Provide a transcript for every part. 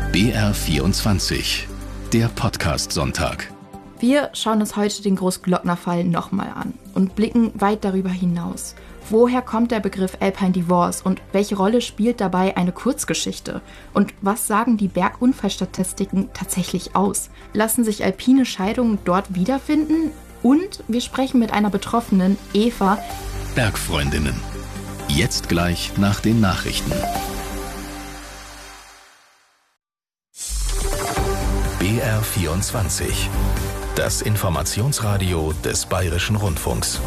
BR24, der Podcast-Sonntag. Wir schauen uns heute den Großglocknerfall nochmal an und blicken weit darüber hinaus. Woher kommt der Begriff Alpine Divorce und welche Rolle spielt dabei eine Kurzgeschichte? Und was sagen die Bergunfallstatistiken tatsächlich aus? Lassen sich alpine Scheidungen dort wiederfinden? Und wir sprechen mit einer Betroffenen, Eva. Bergfreundinnen. Jetzt gleich nach den Nachrichten. BR24. Das Informationsradio des Bayerischen Rundfunks.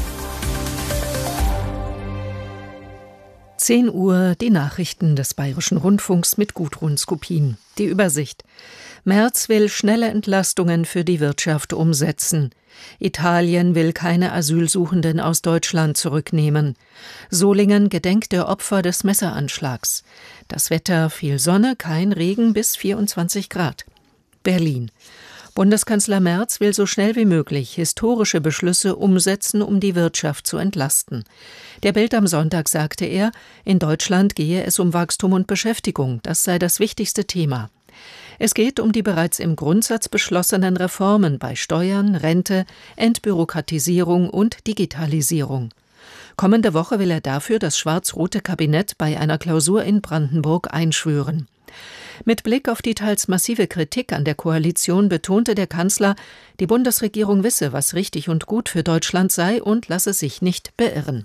10 Uhr, die Nachrichten des Bayerischen Rundfunks mit Gudrun Skopin. Die Übersicht. Merz will schnelle Entlastungen für die Wirtschaft umsetzen. Italien will keine Asylsuchenden aus Deutschland zurücknehmen. Solingen gedenkt der Opfer des Messeranschlags. Das Wetter: viel Sonne, kein Regen bis 24 Grad. Berlin. Bundeskanzler Merz will so schnell wie möglich historische Beschlüsse umsetzen, um die Wirtschaft zu entlasten. Der Bild am Sonntag sagte er, in Deutschland gehe es um Wachstum und Beschäftigung, das sei das wichtigste Thema. Es geht um die bereits im Grundsatz beschlossenen Reformen bei Steuern, Rente, Entbürokratisierung und Digitalisierung. Kommende Woche will er dafür das schwarz-rote Kabinett bei einer Klausur in Brandenburg einschwören. Mit Blick auf die teils massive Kritik an der Koalition betonte der Kanzler, die Bundesregierung wisse, was richtig und gut für Deutschland sei und lasse sich nicht beirren.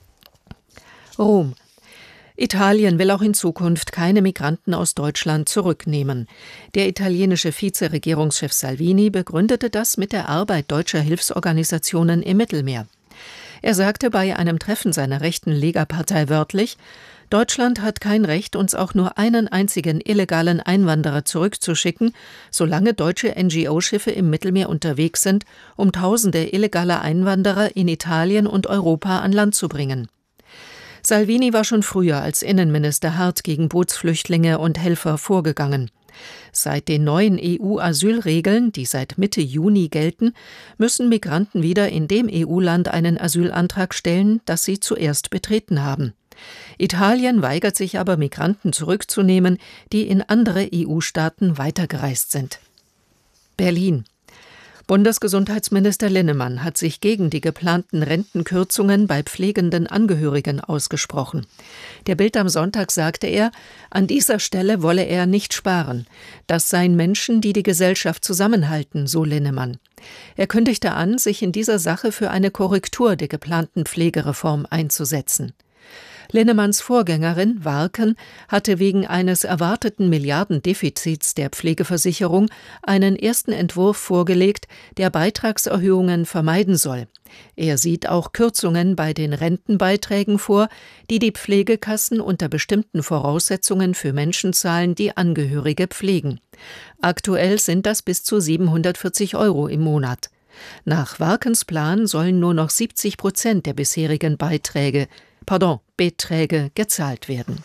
Rom. Italien will auch in Zukunft keine Migranten aus Deutschland zurücknehmen. Der italienische Vizeregierungschef Salvini begründete das mit der Arbeit deutscher Hilfsorganisationen im Mittelmeer. Er sagte bei einem Treffen seiner rechten Lega-Partei wörtlich: Deutschland hat kein Recht, uns auch nur einen einzigen illegalen Einwanderer zurückzuschicken, solange deutsche NGO-Schiffe im Mittelmeer unterwegs sind, um Tausende illegaler Einwanderer in Italien und Europa an Land zu bringen. Salvini war schon früher als Innenminister hart gegen Bootsflüchtlinge und Helfer vorgegangen. Seit den neuen EU-Asylregeln, die seit Mitte Juni gelten, müssen Migranten wieder in dem EU-Land einen Asylantrag stellen, das sie zuerst betreten haben. Italien weigert sich aber, Migranten zurückzunehmen, die in andere EU-Staaten weitergereist sind. Berlin. Bundesgesundheitsminister Linnemann hat sich gegen die geplanten Rentenkürzungen bei pflegenden Angehörigen ausgesprochen. Der Bild am Sonntag sagte er, an dieser Stelle wolle er nicht sparen. Das seien Menschen, die die Gesellschaft zusammenhalten, so Linnemann. Er kündigte an, sich in dieser Sache für eine Korrektur der geplanten Pflegereform einzusetzen. Linnemanns Vorgängerin, Warken, hatte wegen eines erwarteten Milliardendefizits der Pflegeversicherung einen ersten Entwurf vorgelegt, der Beitragserhöhungen vermeiden soll. Er sieht auch Kürzungen bei den Rentenbeiträgen vor, die die Pflegekassen unter bestimmten Voraussetzungen für Menschen zahlen, die Angehörige pflegen. Aktuell sind das bis zu 740 € im Monat. Nach Warkens Plan sollen nur noch 70% der bisherigen Beträge gezahlt werden.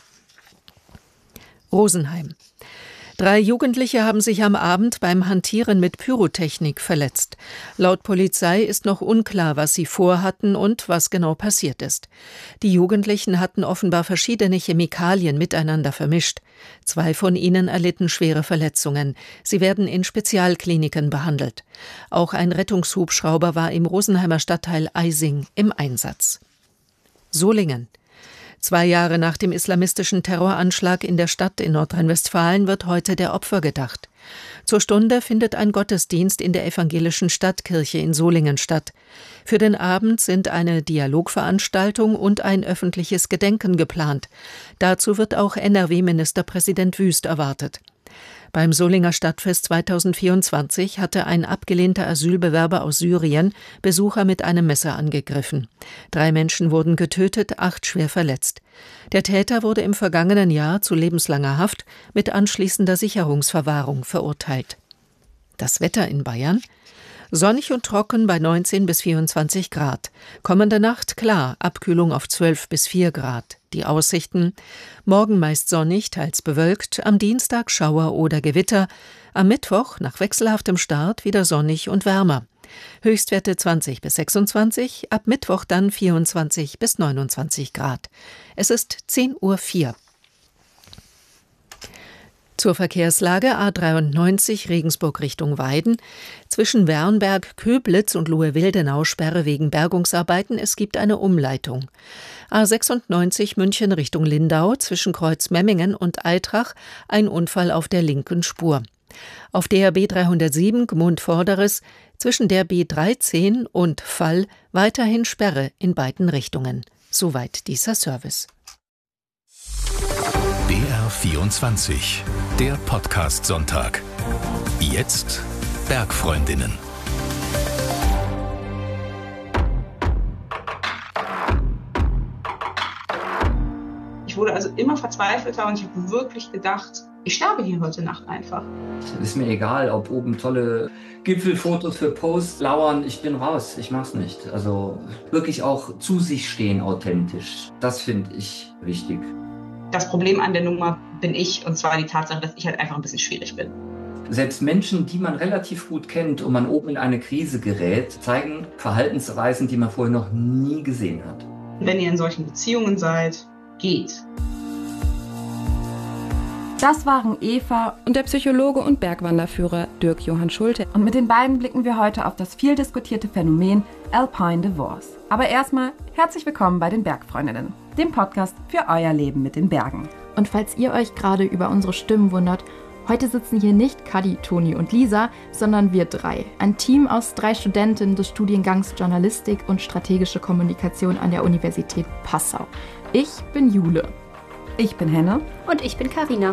Rosenheim. 3 Jugendliche haben sich am Abend beim Hantieren mit Pyrotechnik verletzt. Laut Polizei ist noch unklar, was sie vorhatten und was genau passiert ist. Die Jugendlichen hatten offenbar verschiedene Chemikalien miteinander vermischt. 2 von ihnen erlitten schwere Verletzungen. Sie werden in Spezialkliniken behandelt. Auch ein Rettungshubschrauber war im Rosenheimer Stadtteil Eising im Einsatz. Solingen. 2 Jahre nach dem islamistischen Terroranschlag in der Stadt in Nordrhein-Westfalen wird heute der Opfer gedacht. Zur Stunde findet ein Gottesdienst in der evangelischen Stadtkirche in Solingen statt. Für den Abend sind eine Dialogveranstaltung und ein öffentliches Gedenken geplant. Dazu wird auch NRW-Ministerpräsident Wüst erwartet. Beim Solinger Stadtfest 2024 hatte ein abgelehnter Asylbewerber aus Syrien Besucher mit einem Messer angegriffen. 3 Menschen wurden getötet, 8 schwer verletzt. Der Täter wurde im vergangenen Jahr zu lebenslanger Haft mit anschließender Sicherungsverwahrung verurteilt. Das Wetter in Bayern: sonnig und trocken bei 19 bis 24 Grad. Kommende Nacht klar, Abkühlung auf 12 bis 4 Grad. Die Aussichten: morgen meist sonnig, teils bewölkt, am Dienstag Schauer oder Gewitter, am Mittwoch nach wechselhaftem Start wieder sonnig und wärmer. Höchstwerte 20 bis 26, ab Mittwoch dann 24 bis 29 Grad. Es ist 10:04 Uhr. Zur Verkehrslage A93 Regensburg Richtung Weiden. Zwischen Wernberg, Köblitz und Lohe-Wildenau Sperre wegen Bergungsarbeiten. Es gibt eine Umleitung. A96 München Richtung Lindau. Zwischen Kreuzmemmingen und Aitrach ein Unfall auf der linken Spur. Auf der B307 Gmund-Vorderes zwischen der B13 und Fall weiterhin Sperre in beiden Richtungen. Soweit dieser Service. BR24, der Podcast-Sonntag. Jetzt Bergfreundinnen. Ich wurde also immer verzweifelter und ich habe wirklich gedacht, ich sterbe hier heute Nacht einfach. Es ist mir egal, ob oben tolle Gipfelfotos für Posts lauern. Ich bin raus, ich mach's nicht. Also wirklich auch zu sich stehen authentisch. Das finde ich wichtig. Das Problem an der Nummer bin ich, und zwar die Tatsache, dass ich halt einfach ein bisschen schwierig bin. Selbst Menschen, die man relativ gut kennt und man oben in eine Krise gerät, zeigen Verhaltensweisen, die man vorher noch nie gesehen hat. Wenn ihr in solchen Beziehungen seid, geht. Das waren Eva und der Psychologe und Bergwanderführer Dirk Johann Schulte. Und mit den beiden blicken wir heute auf das viel diskutierte Phänomen Alpine Divorce. Aber erstmal herzlich willkommen bei den Bergfreundinnen, dem Podcast für euer Leben mit den Bergen. Und falls ihr euch gerade über unsere Stimmen wundert, heute sitzen hier nicht Kadi, Toni und Lisa, sondern wir drei. Ein Team aus 3 Studentinnen des Studiengangs Journalistik und strategische Kommunikation an der Universität Passau. Ich bin Jule. Ich bin Henne. Und ich bin Carina.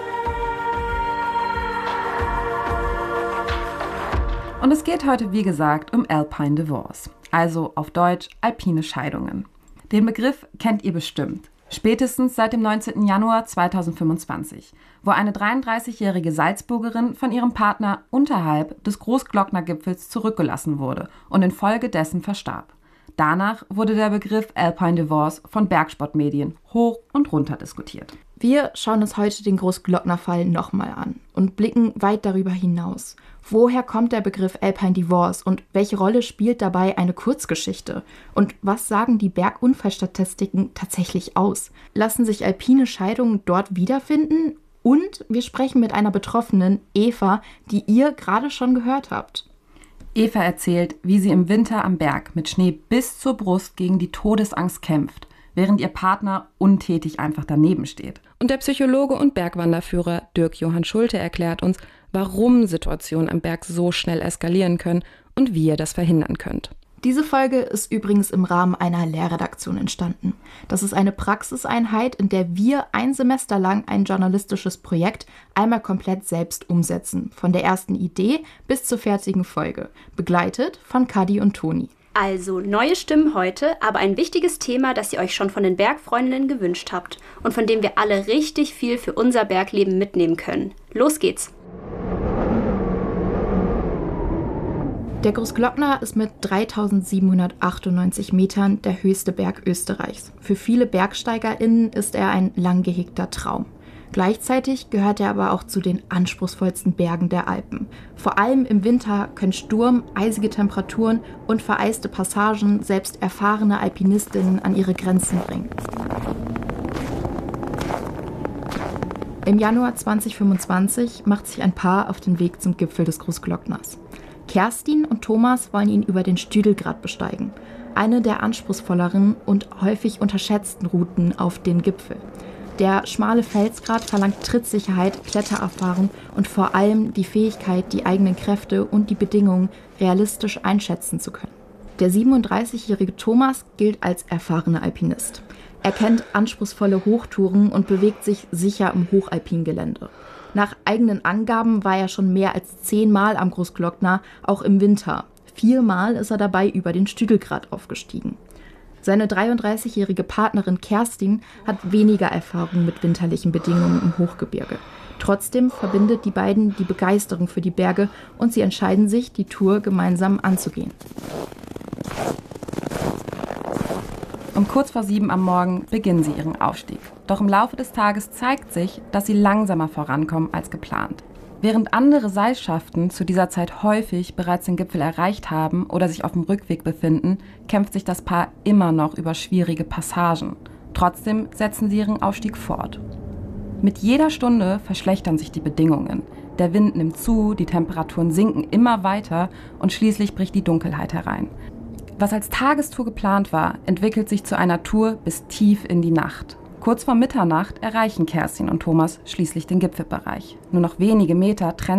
Und es geht heute, wie gesagt, um Alpine Divorce, also auf Deutsch alpine Scheidungen. Den Begriff kennt ihr bestimmt, spätestens seit dem 19. Januar 2025, wo eine 33-jährige Salzburgerin von ihrem Partner unterhalb des Großglocknergipfels zurückgelassen wurde und infolgedessen verstarb. Danach wurde der Begriff Alpine Divorce von Bergsportmedien hoch und runter diskutiert. Wir schauen uns heute den Großglocknerfall nochmal an und blicken weit darüber hinaus. Woher kommt der Begriff Alpine Divorce und welche Rolle spielt dabei eine Kurzgeschichte? Und was sagen die Bergunfallstatistiken tatsächlich aus? Lassen sich alpine Scheidungen dort wiederfinden? Und wir sprechen mit einer Betroffenen, Eva, die ihr gerade schon gehört habt. Eva erzählt, wie sie im Winter am Berg mit Schnee bis zur Brust gegen die Todesangst kämpft, während ihr Partner untätig einfach daneben steht. Und der Psychologe und Bergwanderführer Dirk Johann Schulte erklärt uns, warum Situationen am Berg so schnell eskalieren können und wie ihr das verhindern könnt. Diese Folge ist übrigens im Rahmen einer Lehrredaktion entstanden. Das ist eine Praxiseinheit, in der wir ein Semester lang ein journalistisches Projekt einmal komplett selbst umsetzen. Von der ersten Idee bis zur fertigen Folge. Begleitet von Kadi und Toni. Also neue Stimmen heute, aber ein wichtiges Thema, das ihr euch schon von den Bergfreundinnen gewünscht habt und von dem wir alle richtig viel für unser Bergleben mitnehmen können. Los geht's! Der Großglockner ist mit 3.798 Metern der höchste Berg Österreichs. Für viele BergsteigerInnen ist er ein lang gehegter Traum. Gleichzeitig gehört er aber auch zu den anspruchsvollsten Bergen der Alpen. Vor allem im Winter können Sturm, eisige Temperaturen und vereiste Passagen selbst erfahrene Alpinistinnen an ihre Grenzen bringen. Im Januar 2025 macht sich ein Paar auf den Weg zum Gipfel des Großglockners. Kerstin und Thomas wollen ihn über den Stüdelgrat besteigen, eine der anspruchsvolleren und häufig unterschätzten Routen auf den Gipfel. Der schmale Felsgrat verlangt Trittsicherheit, Klettererfahrung und vor allem die Fähigkeit, die eigenen Kräfte und die Bedingungen realistisch einschätzen zu können. Der 37-jährige Thomas gilt als erfahrener Alpinist. Er kennt anspruchsvolle Hochtouren und bewegt sich sicher im Hochalpingelände. Nach eigenen Angaben war er schon mehr als 10 Mal am Großglockner, auch im Winter. 4 Mal ist er dabei über den Stüdelgrat aufgestiegen. Seine 33-jährige Partnerin Kerstin hat weniger Erfahrung mit winterlichen Bedingungen im Hochgebirge. Trotzdem verbindet die beiden die Begeisterung für die Berge und sie entscheiden sich, die Tour gemeinsam anzugehen. Um kurz vor 7 am Morgen beginnen sie ihren Aufstieg. Doch im Laufe des Tages zeigt sich, dass sie langsamer vorankommen als geplant. Während andere Seilschaften zu dieser Zeit häufig bereits den Gipfel erreicht haben oder sich auf dem Rückweg befinden, kämpft sich das Paar immer noch über schwierige Passagen. Trotzdem setzen sie ihren Aufstieg fort. Mit jeder Stunde verschlechtern sich die Bedingungen. Der Wind nimmt zu, die Temperaturen sinken immer weiter und schließlich bricht die Dunkelheit herein. Was als Tagestour geplant war, entwickelt sich zu einer Tour bis tief in die Nacht. Kurz vor Mitternacht erreichen Kerstin und Thomas schließlich den Gipfelbereich. Nur noch wenige Meter trennen